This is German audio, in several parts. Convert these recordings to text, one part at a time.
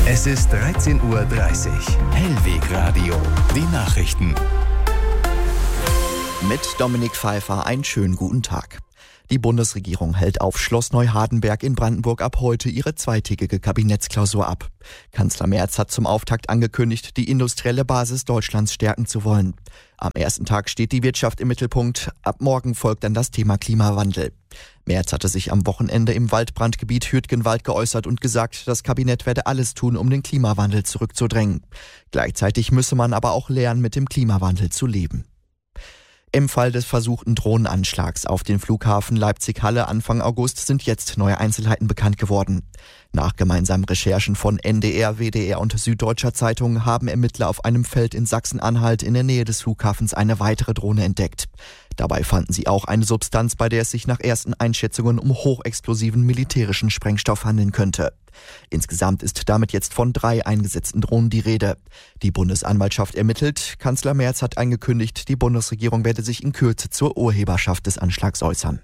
Es ist 13:30 Uhr. Hellweg Radio. Die Nachrichten. Mit Dominik Pfeiffer einen schönen guten Tag. Die Bundesregierung hält auf Schloss Neuhardenberg in Brandenburg ab heute ihre zweitägige Kabinettsklausur ab. Kanzler Merz hat zum Auftakt angekündigt, die industrielle Basis Deutschlands stärken zu wollen. Am ersten Tag steht die Wirtschaft im Mittelpunkt. Ab morgen folgt dann das Thema Klimawandel. Merz hatte sich am Wochenende im Waldbrandgebiet Hürtgenwald geäußert und gesagt, das Kabinett werde alles tun, um den Klimawandel zurückzudrängen. Gleichzeitig müsse man aber auch lernen, mit dem Klimawandel zu leben. Im Fall des versuchten Drohnenanschlags auf den Flughafen Leipzig-Halle Anfang August sind jetzt neue Einzelheiten bekannt geworden. Nach gemeinsamen Recherchen von NDR, WDR und Süddeutscher Zeitung haben Ermittler auf einem Feld in Sachsen-Anhalt in der Nähe des Flughafens eine weitere Drohne entdeckt. Dabei fanden sie auch eine Substanz, bei der es sich nach ersten Einschätzungen um hochexplosiven militärischen Sprengstoff handeln könnte. Insgesamt ist damit jetzt von 3 eingesetzten Drohnen die Rede. Die Bundesanwaltschaft ermittelt. Kanzler Merz hat angekündigt, die Bundesregierung werde sich in Kürze zur Urheberschaft des Anschlags äußern.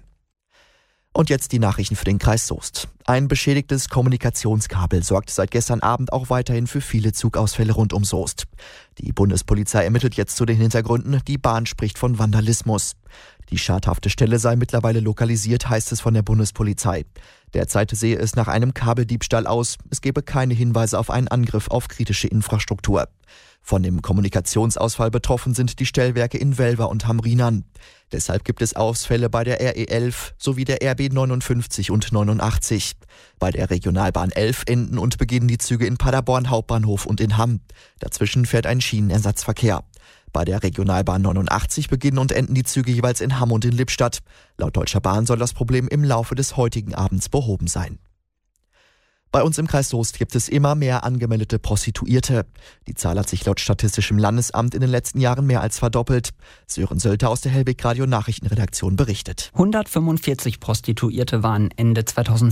Und jetzt die Nachrichten für den Kreis Soest. Ein beschädigtes Kommunikationskabel sorgt seit gestern Abend auch weiterhin für viele Zugausfälle rund um Soest. Die Bundespolizei ermittelt jetzt zu den Hintergründen. Die Bahn spricht von Vandalismus. Die schadhafte Stelle sei mittlerweile lokalisiert, heißt es von der Bundespolizei. Derzeit sehe es nach einem Kabeldiebstahl aus. Es gebe keine Hinweise auf einen Angriff auf kritische Infrastruktur. Von dem Kommunikationsausfall betroffen sind die Stellwerke in Welver und Hamrinern. Deshalb gibt es Ausfälle bei der RE11 sowie der RB 59 und 89. Bei der Regionalbahn 11 enden und beginnen die Züge in Paderborn Hauptbahnhof und in Hamm. Dazwischen fährt ein Schienenersatzverkehr. Bei der Regionalbahn 89 beginnen und enden die Züge jeweils in Hamm und in Lippstadt. Laut Deutscher Bahn soll das Problem im Laufe des heutigen Abends behoben sein. Bei uns im Kreis Soest gibt es immer mehr angemeldete Prostituierte. Die Zahl hat sich laut Statistischem Landesamt in den letzten Jahren mehr als verdoppelt. Sören Sölter aus der Hellweg Radio Nachrichtenredaktion berichtet. 145 Prostituierte waren Ende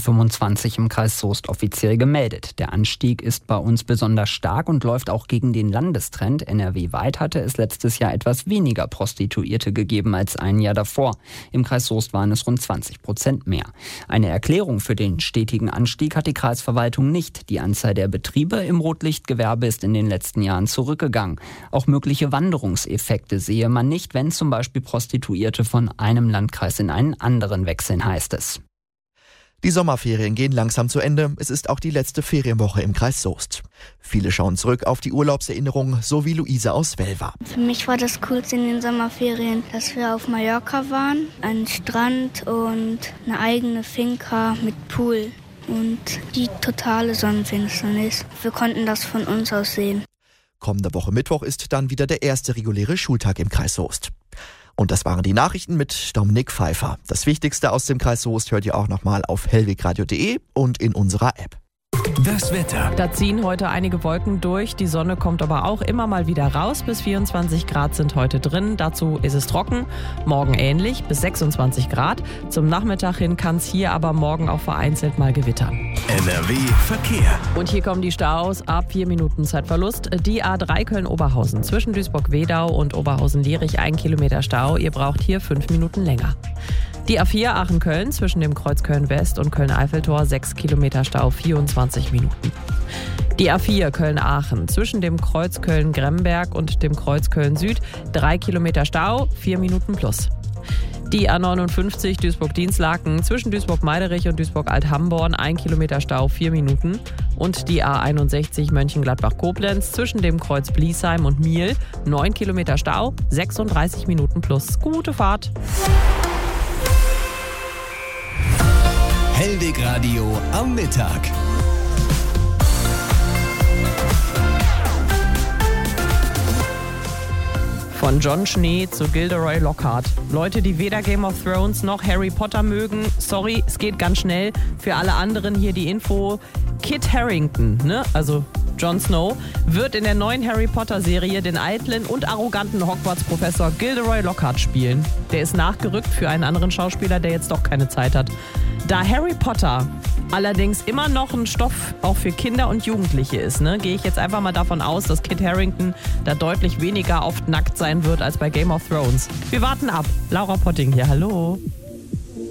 2025 im Kreis Soest offiziell gemeldet. Der Anstieg ist bei uns besonders stark und läuft auch gegen den Landestrend. NRW-weit hatte es letztes Jahr etwas weniger Prostituierte gegeben als ein Jahr davor. Im Kreis Soest waren es rund 20% mehr. Eine Erklärung für den stetigen Anstieg hat die Kreisverwaltung nicht. Die Anzahl der Betriebe im Rotlichtgewerbe ist in den letzten Jahren zurückgegangen. Auch mögliche Wanderungseffekte sehe man nicht, wenn zum Beispiel Prostituierte von einem Landkreis in einen anderen wechseln, heißt es. Die Sommerferien gehen langsam zu Ende. Es ist auch die letzte Ferienwoche im Kreis Soest. Viele schauen zurück auf die Urlaubserinnerungen, so wie Luise aus Welver. Für mich war das Coolste in den Sommerferien, dass wir auf Mallorca waren, einen Strand und eine eigene Finca mit Pool. Und die totale Sonnenfinsternis. Wir konnten das von uns aus sehen. Kommende Woche Mittwoch ist dann wieder der erste reguläre Schultag im Kreis Soest. Und das waren die Nachrichten mit Dominik Pfeiffer. Das Wichtigste aus dem Kreis Soest hört ihr auch nochmal auf hellwegradio.de und in unserer App. Das Wetter. Da ziehen heute einige Wolken durch, die Sonne kommt aber auch immer mal wieder raus. Bis 24 Grad sind heute drin, dazu ist es trocken. Morgen ähnlich, bis 26 Grad. Zum Nachmittag hin kann es hier aber morgen auch vereinzelt mal gewittern. NRW Verkehr. Und hier kommen die Staus ab 4 Minuten Zeitverlust. Die A3 Köln-Oberhausen zwischen Duisburg-Wedau und Oberhausen-Lierich 1 Kilometer Stau. Ihr braucht hier 5 Minuten länger. Die A4 Aachen-Köln zwischen dem Kreuz Köln-West und Köln-Eiffeltor 6 Kilometer Stau, 24 Minuten. Die A4 Köln-Aachen zwischen dem Kreuz Köln-Gremberg und dem Kreuz Köln-Süd 3 Kilometer Stau, 4 Minuten plus. Die A59 Duisburg-Dienstlaken zwischen Duisburg-Meiderich und Duisburg-Alt-Hamborn 1 Kilometer Stau, 4 Minuten. Und die A61 Mönchengladbach-Koblenz zwischen dem Kreuz Bliesheim und Miel 9 Kilometer Stau, 36 Minuten plus. Gute Fahrt! Hellweg Radio am Mittag. Von Jon Schnee zu Gilderoy Lockhart. Leute, die weder Game of Thrones noch Harry Potter mögen, sorry, es geht ganz schnell. Für alle anderen hier die Info. Kit Harington, also Jon Snow, wird in der neuen Harry Potter-Serie den eitlen und arroganten Hogwarts-Professor Gilderoy Lockhart spielen. Der ist nachgerückt für einen anderen Schauspieler, der jetzt doch keine Zeit hat. Da Harry Potter allerdings immer noch ein Stoff auch für Kinder und Jugendliche ist, gehe ich jetzt einfach mal davon aus, dass Kit Harington da deutlich weniger oft nackt sein wird als bei Game of Thrones. Wir warten ab. Laura Potting hier, hallo.